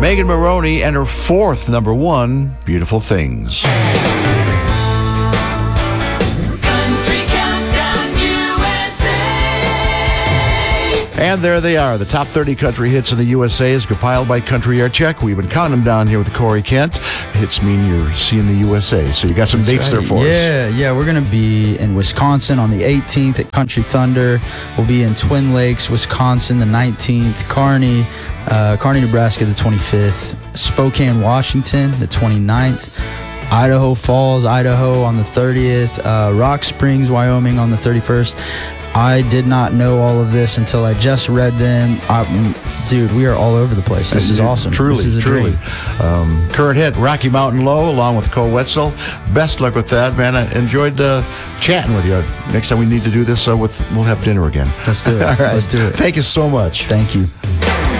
Megan Moroney and her fourth number one, Beautiful Things. And there they are, the top 30 country hits in the USA is compiled by Country Air Check. We've been counting them down here with Corey Kent. Hits mean you're seeing the USA, so you got some dates there for us. Yeah, we're going to be in Wisconsin on the 18th at Country Thunder. We'll be in Twin Lakes, Wisconsin, the 19th. Kearney, Nebraska, the 25th. Spokane, Washington, the 29th. Idaho Falls, Idaho on the 30th. Rock Springs, Wyoming on the 31st. I did not know all of this until I just read them. Dude, we are all over the place. This is awesome. Truly, this is a dream. Current hit, Rocky Mountain Low, along with Cole Wetzel. Best luck with that, man. I enjoyed chatting with you. Next time we need to do this, we'll have dinner again. Let's do it. All right. Let's do it. Thank you so much. Thank you.